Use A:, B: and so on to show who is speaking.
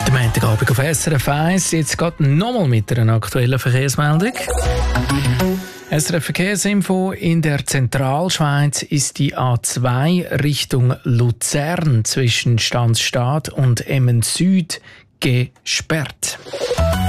A: Der Montagabend auf SRF 1, jetzt geht nochmal mit einer aktuellen Verkehrsmeldung. SRF Verkehrsinfo: In der Zentralschweiz ist die A2 Richtung Luzern zwischen Stanzstadt und Emmen Süd gesperrt.